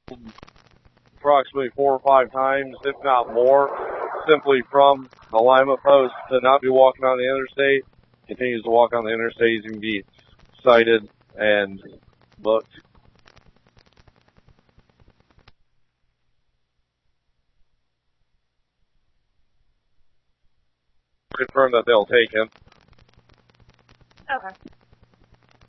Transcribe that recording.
approximately 4 or 5 times, if not more, simply from the alignment post to not be walking on the interstate. Continues to walk on the interstate, he can be cited and booked. Confirm that they'll take him. Okay.